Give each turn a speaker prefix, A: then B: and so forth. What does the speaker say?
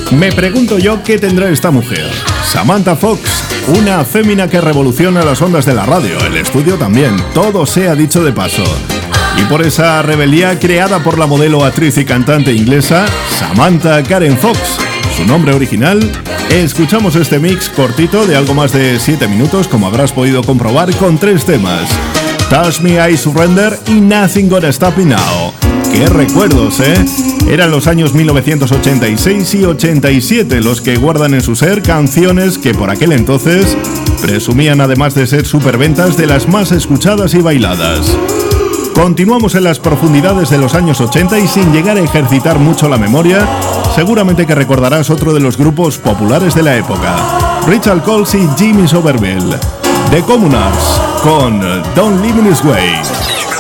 A: Me pregunto yo qué tendrá esta mujer. Samantha Fox, una fémina que revoluciona las ondas de la radio, el estudio también, todo sea dicho de paso. Y por esa rebeldía creada por la modelo, actriz y cantante inglesa Samantha Karen Fox, su nombre original, escuchamos este mix cortito de algo más de 7 minutos, como habrás podido comprobar, con 3 temas: Touch Me, I Surrender y Nothing Gonna Stop Me Now. ¡Qué recuerdos, eh! Eran los años 1986 y 87 los que guardan en su ser canciones que por aquel entonces presumían, además de ser superventas, de las más escuchadas y bailadas. Continuamos en las profundidades de los años 80 y sin llegar a ejercitar mucho la memoria, seguramente que recordarás otro de los grupos populares de la época: Richard Coles y Jimmy Somerville, The Communards, con Don't Live in This Way.